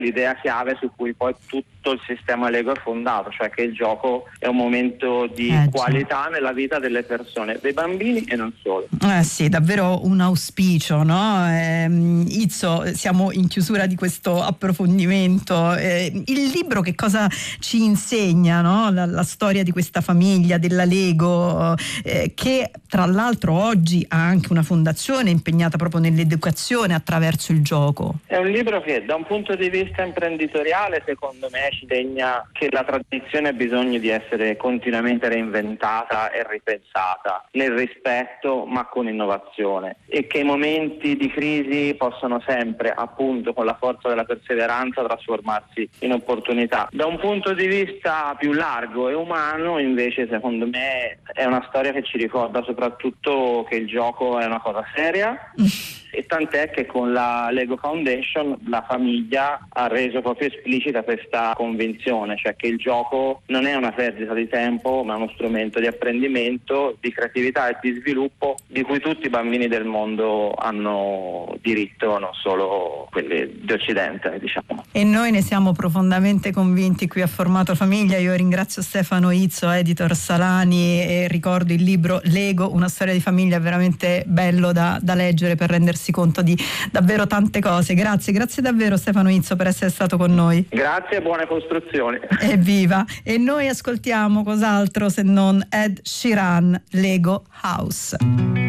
l'idea chiave su cui poi tutto il sistema Lego è fondato, cioè che il gioco è un momento di qualità nella vita delle persone, dei bambini e non solo. Sì, davvero un auspicio, no? Izzo, siamo in chiusura di questo approfondimento. Il libro che cosa ci insegna, no? La storia di questa famiglia, della Lego, che tra l'altro oggi ha anche una fondazione impegnata proprio nell'educazione attraverso il gioco. È un libro che da un punto di vista imprenditoriale secondo me ci insegna che la tradizione ha bisogno di essere continuamente reinventata e ripensata nel rispetto ma con innovazione, e che i momenti di crisi possono sempre, appunto con la forza della perseveranza, trasformarsi in opportunità. Da un punto di vista più largo e umano invece secondo me è una storia che ci ricorda soprattutto che il gioco è una cosa seria e tant'è che con la Lego Foundation la famiglia ha reso proprio esplicita questa convinzione, cioè che il gioco non è una perdita di tempo ma uno strumento di apprendimento, di creatività e di sviluppo di cui tutti i bambini del mondo hanno diritto, non solo quelli di Occidente, diciamo. E noi ne siamo profondamente convinti qui a Formato Famiglia. Io ringrazio Stefano Izzo, editor Salani, e ricordo il libro Lego, una storia di famiglia veramente bello da leggere per rendersi conto di davvero tante cose. Grazie davvero Stefano Izzo per essere stato con noi. Grazie e buone costruzioni. Evviva! E noi ascoltiamo cos'altro se non Ed Sheeran, Lego House.